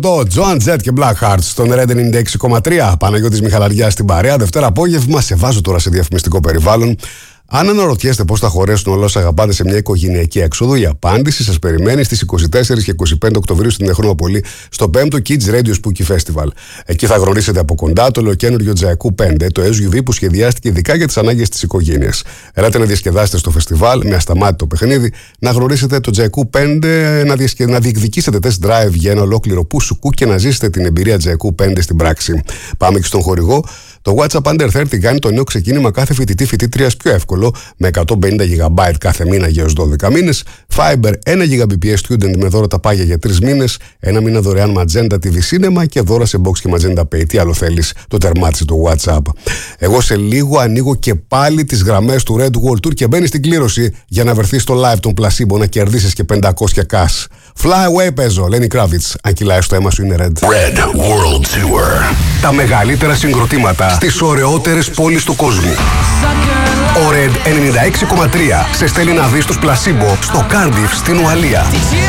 Το Joan Jett και Black Hearts στον Red 96,3. Παναγιώτης Μιχαλαριάς στην παρέα. Δευτέρα απόγευμα. Σε βάζω τώρα σε διαφημιστικό περιβάλλον. Αν αναρωτιέστε πώς θα χωρέσουν όλα όσα αγαπάτε σε μια οικογενειακή έξοδο, η απάντηση σας περιμένει στις 24 και 25 Οκτωβρίου στην Τεχνόπολη, στο 5ο Kids Radio Spooky Festival. Εκεί θα γνωρίσετε από κοντά το ολοκαίνουργιο Τζαϊκού 5, το SUV που σχεδιάστηκε ειδικά για τις ανάγκες της οικογένειας. Ελάτε να διασκεδάσετε στο φεστιβάλ με ασταμάτητο παιχνίδι, να γνωρίσετε το Τζαϊκού 5, να διεκδικήσετε test drive για ένα ολόκληρο πουσουκού και να ζήσετε την εμπειρία Τζαϊκού 5 στην πράξη. Πάμε και στον χορηγό. Το WhatsApp Under 30 κάνει το νέο ξεκίνημα κάθε φοιτητή-φοιτήτριας πιο εύκολο, με 150 GB κάθε μήνα για έως 12 μήνες, Fiber 1 Gbps Student με δώρα τα πάγια για 3 μήνες, ένα μήνα δωρεάν Magenta TV Cinema και δώρα σε Box και Magenta Pay. Τι άλλο θέλεις, το τερμάτισε το WhatsApp. Εγώ σε λίγο ανοίγω και πάλι τις γραμμές του Red World Tour και μπαίνεις στην κλήρωση για να βρεθείς στο live των Placebo να κερδίσεις και 500 cash. Fly away παίζω, Lenny Kravitz. Αν κυλάει στο αίμα σου είναι Red. Red World Tour. Τα μεγαλύτερα συγκροτήματα στις ωραιότερες πόλεις του κόσμου. Ο Red 96,3 σε στέλνει να δεις τους Placebo στο Cardiff στην Ουαλία.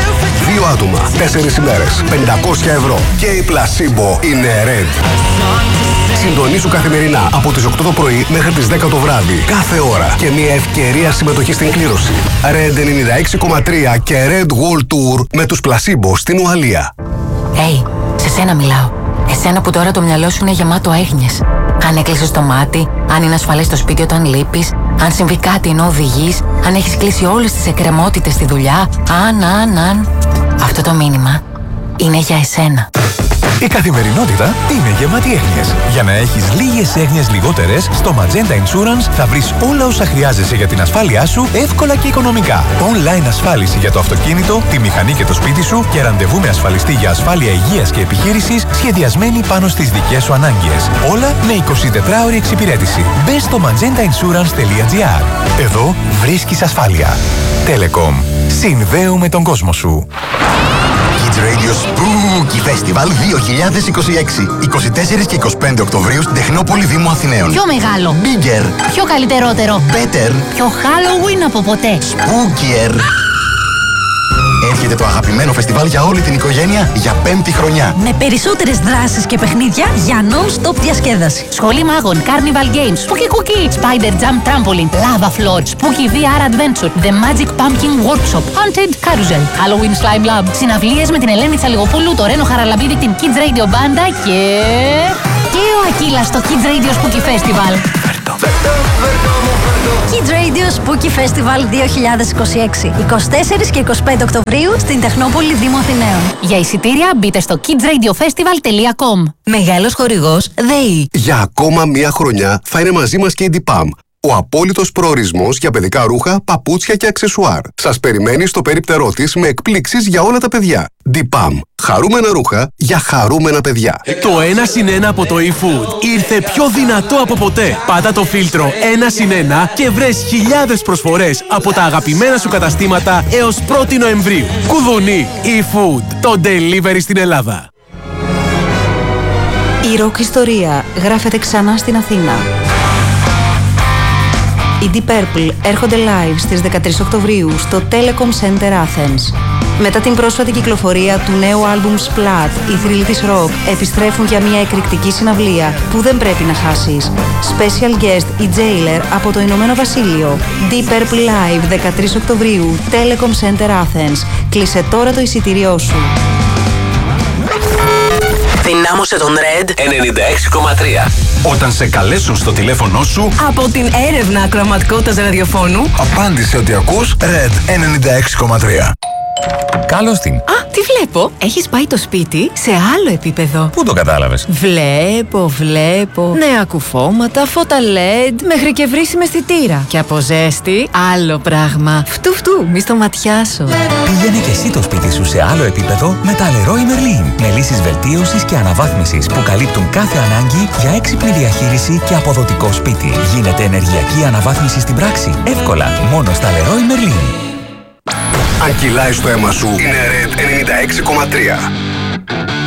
2 άτομα, 4 ημέρες, 500 ευρώ. Και οι Placebo είναι Red. Συντονίσου καθημερινά από τις 8 το πρωί μέχρι τις 10 το βράδυ. Κάθε ώρα και μια ευκαιρία συμμετοχή στην κλήρωση. Red 96,3 και Red World Tour με τους Placebo στην Ουαλία. Σε σένα μιλάω. Εσένα που τώρα το μυαλό σου είναι γεμάτο έγνοιες. Αν έκλεισες το μάτι, αν είναι ασφαλές στο σπίτι όταν λείπεις, αν συμβεί κάτι ενώ οδηγείς, αν έχεις κλείσει όλες τις εκκρεμότητες στη δουλειά, αν. Αυτό το μήνυμα είναι για εσένα. Η καθημερινότητα είναι γεμάτη έγνοιες. Για να έχεις λίγες έγνοιες λιγότερες, στο Magenta Insurance θα βρεις όλα όσα χρειάζεσαι για την ασφάλειά σου εύκολα και οικονομικά. Online ασφάλιση για το αυτοκίνητο, τη μηχανή και το σπίτι σου και ραντεβού με ασφαλιστή για ασφάλεια υγείας και επιχείρησης σχεδιασμένη πάνω στις δικές σου ανάγκες. Όλα με 24ωρη εξυπηρέτηση. Μπες στο magentainsurance.gr. Εδώ βρίσκεις ασφάλεια. Telecom. Συνδέουμε τον κόσμο σου. Kids Radio Spooky Festival 2026. 24 και 25 Οκτωβρίου στην Τεχνόπολη Δήμου Αθηναίων. Πιο μεγάλο. Bigger. Πιο καλύτερότερο. Better. Πιο Halloween από ποτέ. Spookier. Έρχεται το αγαπημένο φεστιβάλ για όλη την οικογένεια για 5η χρονιά. Με περισσότερες δράσεις και παιχνίδια για non-stop διασκέδαση. Σχολή μάγων, Carnival Games, Spooky Cookie, Spider Jump Trampoline, Lava Floor, Spooky VR Adventure, The Magic Pumpkin Workshop, Haunted Carousel, Halloween Slime Lab, συναυλίες με την Ελένη Τσαλιγοπούλου, το Ρένο Χαραλαμπίδη, την Kids Radio Banda και ο Ακύλας στο Kids Radio Spooky Festival. Kids Radio Spooky Festival 2026. 24 και 25 Οκτωβρίου στην Τεχνόπολη Δήμου Αθηναίων. Για εισιτήρια μπείτε στο kidsradiofestival.com. Μεγάλος χορηγός ΔΕΗ. Για ακόμα μία χρονιά θα είναι μαζί μας και η DPAM. Ο απόλυτος προορισμός για παιδικά ρούχα, παπούτσια και αξεσουάρ. Σας περιμένει στο περίπτερό της με εκπλήξεις για όλα τα παιδιά. DPAM. Χαρούμενα ρούχα για χαρούμενα παιδιά. Το 1+1 από το eFood ήρθε πιο δυνατό από ποτέ. Πάτα το φίλτρο 1+1 και βρες χιλιάδες προσφορές από τα αγαπημένα σου καταστήματα έως 1η Νοεμβρίου. Κουδουνί eFood. Το delivery στην Ελλάδα. Η ροκ ιστορία γράφεται ξανά στην Αθήνα. Οι Deep Purple έρχονται live στις 13 Οκτωβρίου στο Telecom Center Athens. Μετά την πρόσφατη κυκλοφορία του νέου άλμπουμ Splat, οι θρύλοι της rock επιστρέφουν για μια εκρηκτική συναυλία που δεν πρέπει να χάσεις. Special guest η Jailer από το Ηνωμένο Βασίλειο. Deep Purple live 13 Οκτωβρίου, Telecom Center Athens. Κλείσε τώρα το εισιτήριό σου. Δυνάμωσε τον Red 96,3. Όταν σε καλέσουν στο τηλέφωνο σου, Από την έρευνα ακροαματικότητας ραδιοφώνου, Απάντησε ότι ακούς Red 96,3. καλώς την. Τι βλέπω, έχεις πάει το σπίτι σε άλλο επίπεδο. Πού το κατάλαβες? Βλέπω. Νέα κουφώματα, φώτα LED, μέχρι και βρύσιμη αισθητήρα. Και από ζέστη, άλλο πράγμα. Φτου, μη στο ματιάσω. Πήγαινε και εσύ το σπίτι σου σε άλλο επίπεδο με τα Leroy Merlin. Με λύσεις βελτίωσης και αναβάθμισης που καλύπτουν κάθε ανάγκη για έξυπνη διαχείριση και αποδοτικό σπίτι. Γίνεται ενεργειακή αναβάθμιση στην πράξη. Εύκολα, μόνο στα Leroy Merlin. Αν κυλάει στο αίμα σου, είναι Red 96,3.